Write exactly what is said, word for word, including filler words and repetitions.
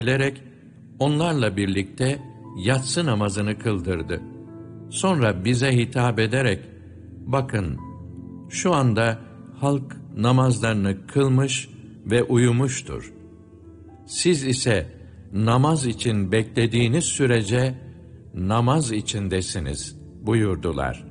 Gelerek onlarla birlikte yatsı namazını kıldırdı. Sonra bize hitap ederek, bakın şu anda halk namazlarını kılmış ve uyumuştur. Siz ise namaz için beklediğiniz sürece namaz içindesiniz buyurdular.